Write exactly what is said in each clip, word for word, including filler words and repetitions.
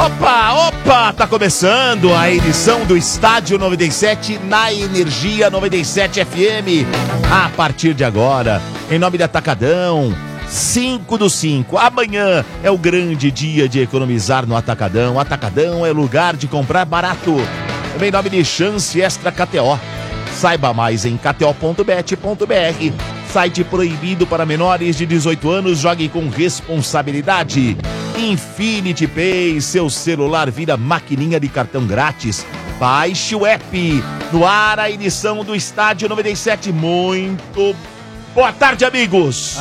Opa, opa, tá começando a edição do Estádio noventa e sete na Energia noventa e sete F M. A partir de agora, em nome de Atacadão, cinco do cinco. Amanhã é o grande dia de economizar no Atacadão. Atacadão é lugar de comprar barato. Também em nome de Chance Extra K T O. Saiba mais em k t o ponto bet ponto b r. Site proibido para menores de dezoito anos, jogue com responsabilidade. Infinity Pay, seu celular vira maquininha de cartão grátis. Baixe o app. No ar, a edição do Estádio noventa e sete. Muito boa tarde, amigos.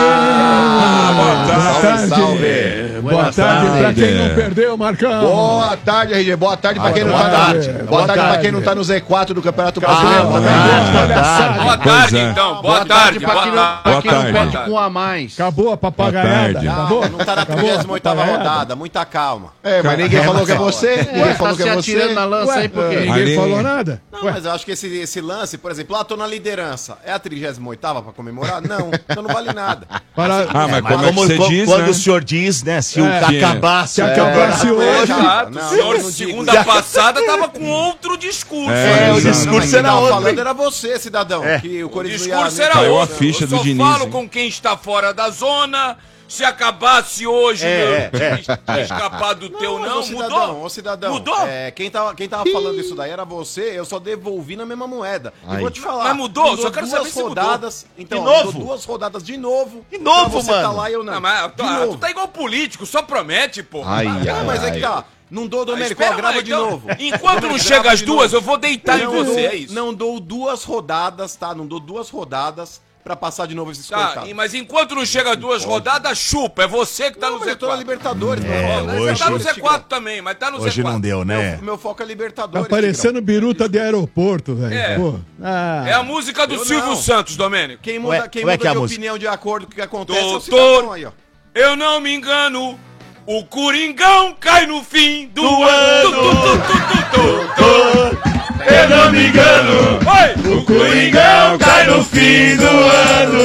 Ah, boa tarde. Salve, salve. Boa, Boa tarde, tarde pra quem não perdeu, Marcão. Boa tarde, R G. Boa tarde pra quem não boa tá tarde. Boa, Boa tarde, tarde. pra quem não tá no Z quatro do Campeonato Ah, Brasileiro. boa também. tarde. Boa tarde. Boa tarde, então. Boa tarde. pra quem não, Boa pra quem não tarde. perde Boa com um a mais. Acabou a papagaiada. tarde. Acabou? Não tá na Acabou a trigésima oitava papagaiada. rodada, muita calma. É, mas ninguém falou que é você. Ninguém falou que é tá se você. atirando na lança Ué, aí por quê? ninguém Ali- falou nada? Não, Ué, mas eu acho que esse, esse lance, por exemplo, lá tô na liderança. É a trigésima oitava pra comemorar? Não, então não vale nada. para... Ah, mas Mas como é que como, você co- diz, quando né? o senhor diz, né? Se o É. acabasse. Se acabasse hoje... Não, O não, senhor, não digo segunda isso. passada, tava com outro discurso. É, É, o exato. discurso Quem era tava outro. falando era você, cidadão. É. Que o O Corinthians discurso ia- era Caiu a outro. ficha Eu do só Diniz, falo hein? com quem está fora da zona. Se acabasse hoje, É, meu, é, de escapar do teu mas, não, ô, cidadão, mudou? ô cidadão, Mudou? É, quem, tava, quem tava falando isso daí era você, eu só devolvi na mesma moeda. Aí. E vou te falar. Mas mudou? Só quero duas saber se mudou. rodadas, Então, De novo? mudou duas rodadas de novo. De novo, pra você mano. tá lá e eu não. Não, mas tu, de ah, novo. tu tá igual político, só promete, pô. Ai, Ah, ai, mas é ai. que tá. Não dou, Domênico, Espera ó, grava lá, de então. novo. Enquanto não Grava chega as de duas, novo. eu vou deitar em Não você, dou- é isso. Não dou duas rodadas, tá? Não dou duas rodadas pra passar de novo esses Tá, coitados. e- mas enquanto não chega as duas rodadas, chupa. É você que tá Não, no mas Z eu tô na quatro. Libertadores, É, meu foco. hoje- Você tá no Z quatro também, mas tá no Hoje Z quatro. não deu, né? Meu, meu foco é Tá Libertadores. parecendo biruta de aeroporto, velho. É. Pô. Ah. É a música do Eu Silvio não. Santos, Domênico. Quem muda, Ué, quem como é muda que é a de música? opinião de acordo com o que acontece é o Doutor, cidadão aí, ó. eu não me engano, o Coringão cai no fim do, ano. Tu, tu, tu, tu, tu, tu. Eu não me engano. Oi! O Coringão cai no fim do ano.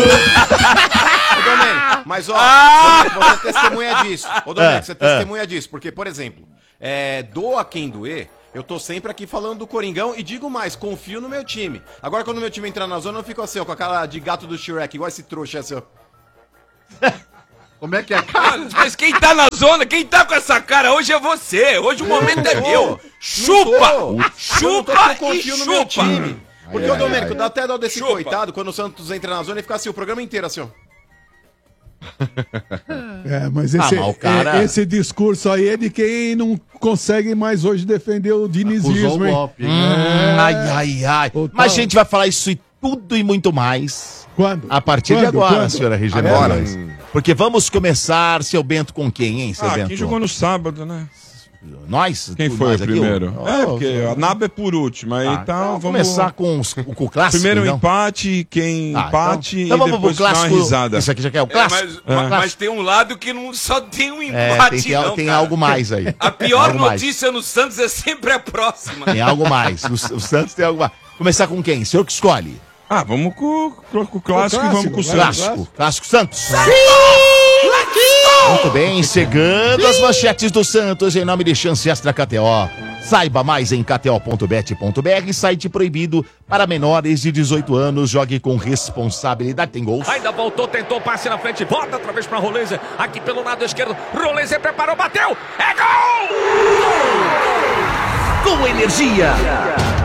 Ô, Domênico, mas ó, Ah! você é testemunha disso. Ô, Domênico, É, você é é. testemunha disso. Porque, por exemplo, é, doa quem doer, eu tô sempre aqui falando do Coringão e digo mais, confio no meu time. Agora, quando o meu time entrar na zona, eu fico assim, ó, com a cara de gato do Shrek, igual esse trouxa assim, ó. Como é que é? Mano, mas quem tá na zona, quem tá com essa cara hoje é você. Hoje o momento é meu. Chupa! Eu não tô, Chupa porque eu e confio no meu chupa! time. Porque, ô, Domênico, dá até dó desse Chupa. coitado quando o Santos entra na zona e fica assim o programa inteiro, assim, ó. É, mas esse, Ah, mas o cara- é- esse discurso aí é de quem não consegue mais hoje defender o dinizismo, hein? Hum, ai, ai, ai. Total. Mas a gente vai falar isso e tudo e muito mais Quando? a partir de Quando? agora, Quando? senhora Regina Agora? Gomes. Porque vamos começar, seu Bento, com quem, hein, seu Ah, Bento? quem jogou no sábado, né? Nós? Quem Tu- foi nós o aqui, primeiro? o- É, o- porque a Naba é por último, aí Ah, então então vamos... começar com, os, com o clássico. Primeiro o então. empate, quem Ah, empate então, então e vamos pro depois dar uma clássico. risada. Isso aqui já quer o É, clássico? mas, É. mas tem um lado que não só tem um É, empate, tem, tem, não, tem cara. algo mais aí. A pior Algo mais. notícia no Santos é sempre a próxima. Tem algo mais. O, o Santos tem algo mais. Começar com quem? O senhor que escolhe. Ah, vamos com, com, com o clássico e vamos com o vai. Santos. Clássico. Clássico Santos. Muito bem, chegando as manchetes do Santos em nome de Chance Extra K T O. Saiba mais em k t o ponto bet ponto b r, site proibido para menores de dezoito anos. Jogue com responsabilidade. Tem gols. Ainda voltou, tentou passe na frente, volta outra vez para Rolenzer, aqui pelo lado esquerdo, Rolenzer preparou, bateu, é gol! Com energia.